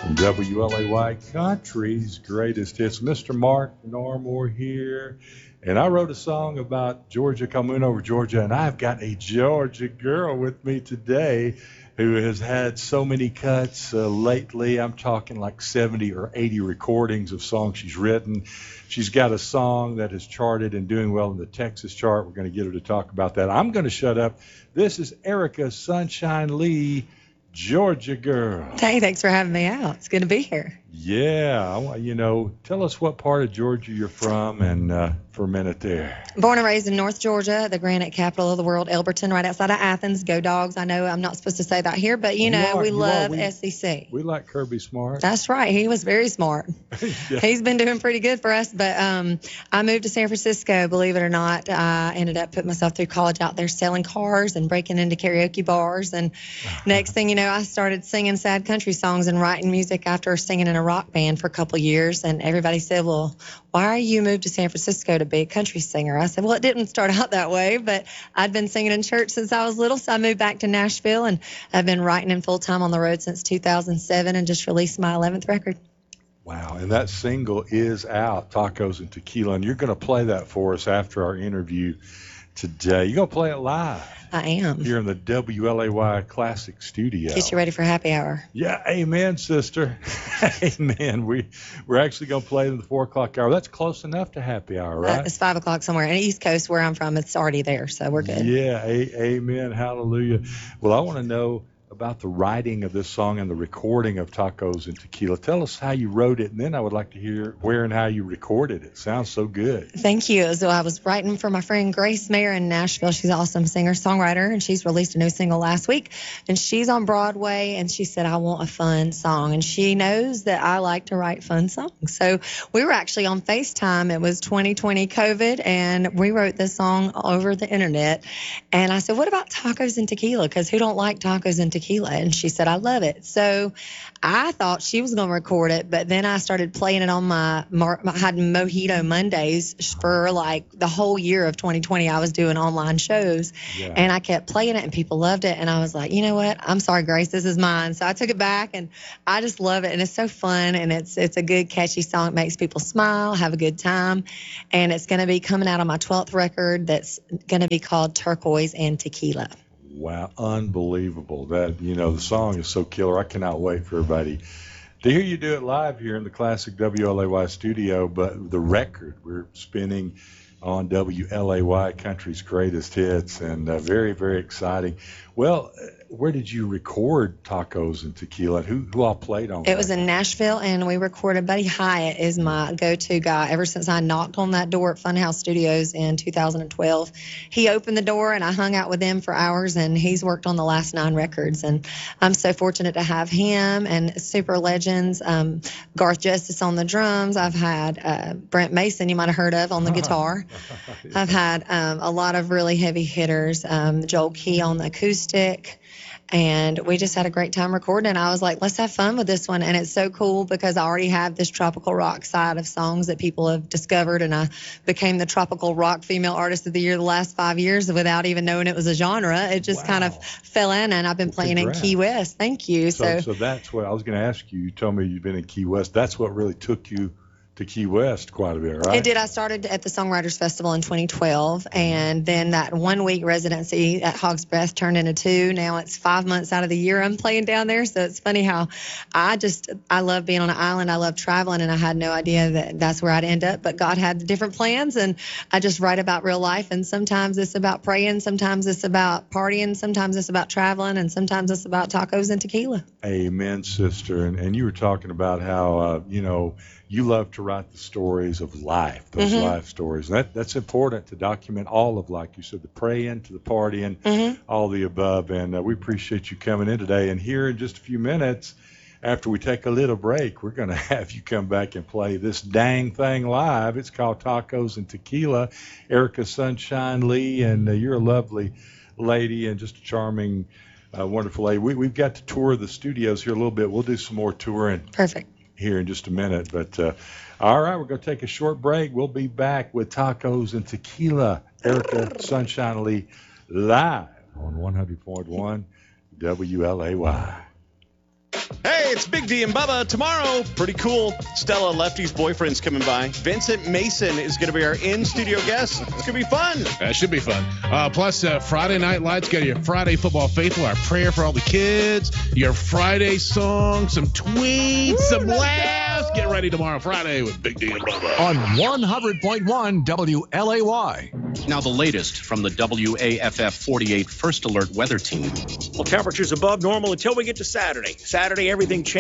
WLAY Country's greatest hits. Mr. Mark Narmore here. And I wrote a song about Georgia, coming over Georgia, and I've got a Georgia girl with me today who has had so many cuts lately. I'm talking like 70 or 80 recordings of songs she's written. She's got a song that has charted and doing well in the Texas chart. We're going to get her to talk about that. I'm going to shut up. This is Erica Sunshine Lee, Georgia girl. Hey, thanks for having me out. It's good to be here. Yeah, tell us what part of Georgia you're from and for a minute there. Born and raised in North Georgia, the granite capital of the world, Elberton, right outside of Athens. Go Dogs. I know I'm not supposed to say that here, but we love SEC. We like Kirby Smart. That's right. He was very smart. Yeah. He's been doing pretty good for us, but I moved to San Francisco, believe it or not. I ended up putting myself through college out there selling cars and breaking into karaoke bars. And next thing you know, I started singing sad country songs and writing music after singing in a rock band for a couple of years. And everybody said, well, why are you moved to San Francisco to be a country singer? I said, well, it didn't start out that way, but I'd been singing in church since I was little. So I moved back to Nashville, and I've been writing in full time on the road since 2007 and just released my 11th record. Wow. And that single is out, Tacos and Tequila. And you're going to play that for us after our interview today. You're going to play it live. I am. Here in the WLAY Classic Studio. Get you ready for happy hour. Yeah, amen, sister. Amen. We're actually going to play in the 4 o'clock hour. That's close enough to happy hour, right? It's 5 o'clock somewhere. In the East Coast, where I'm from, it's already there, so we're good. Yeah, amen. Hallelujah. Well, I want to know about the writing of this song and the recording of Tacos and Tequila. Tell us how you wrote it, and then I would like to hear where and how you recorded it. Sounds so good. Thank you. So I was writing for my friend Grace Mayer in Nashville. She's an awesome singer-songwriter, and she's released a new single last week. And she's on Broadway, and she said, I want a fun song. And she knows that I like to write fun songs. So we were actually on FaceTime. It was 2020 COVID, and we wrote this song over the internet. And I said, what about Tacos and Tequila? Because who don't like tacos and tequila? And she said, I love it. So I thought she was going to record it, but then I started playing it on I had Mojito Mondays for like the whole year of 2020. I was doing online shows, and I kept playing it, and people loved it. And I was like, you know what? I'm sorry, Grace, this is mine. So I took it back, and I just love it. And it's so fun, and it's a good, catchy song. It makes people smile, have a good time. And it's going to be coming out on my 12th record that's going to be called Turquoise and Tequila. Wow, unbelievable. That, the song is so killer. I cannot wait for everybody to hear you do it live here in the Classic WLAY studio. But the record we're spinning on WLAY Country's Greatest Hits, and very, very exciting. Well, where did you record Tacos and Tequila? Who all played on it? Was in Nashville, and we recorded. Buddy Hyatt is my go-to guy. Ever since I knocked on that door at Funhouse Studios in 2012, he opened the door, and I hung out with him for hours, and he's worked on the last 9 records. And I'm so fortunate to have him and super legends, Garth Justice on the drums. I've had Brent Mason, you might have heard of, on the guitar. I've had a lot of really heavy hitters, Joel Key on the acoustic. And we just had a great time recording. And I was like, let's have fun with this one. And it's so cool because I already have this tropical rock side of songs that people have discovered. And I became the tropical rock female artist of the year the last 5 years without even knowing it was a genre. It just kind of fell in, and I've been playing in Key West. Thank you. So that's what I was going to ask you. You told me you've been in Key West. That's what really took you to Key West quite a bit, right? It did. I started at the Songwriters Festival in 2012, and then that 1-week residency at Hog's Breath turned into 2. Now it's 5 months out of the year I'm playing down there, so it's funny how I love being on an island. I love traveling, and I had no idea that that's where I'd end up, but God had different plans, and I just write about real life, and sometimes it's about praying, sometimes it's about partying, sometimes it's about traveling, and sometimes it's about tacos and tequila. Amen, sister. And you were talking about how, you love to write the stories of life, those life stories. That's important to document all of, like you said, the praying to the partying, all the above. And we appreciate you coming in today. And here in just a few minutes, after we take a little break, we're going to have you come back and play this dang thing live. It's called Tacos and Tequila. Erica Sunshine Lee, and you're a lovely lady and just a charming, wonderful lady. We've got to tour the studios here a little bit. We'll do some more touring. Perfect. Here in just a minute. But all right, we're going to take a short break. We'll be back with Tacos and Tequila. Erica Sunshine Lee live on 100.1 WLAY. Hey, it's Big D and Bubba. Tomorrow, pretty cool. Stella, Lefty's boyfriend's coming by. Vincent Mason is going to be our in-studio guest. It's going to be fun. That should be fun. Plus, Friday Night Lights, got your Friday Football Faithful, our prayer for all the kids, your Friday song, some tweets, some laughs. Get ready tomorrow, Friday, with Big D and Bubba. On 100.1 WLAY. Now the latest from the WAFF 48 First Alert Weather Team. Well, temperatures above normal until we get to Saturday. Saturday, everything changes.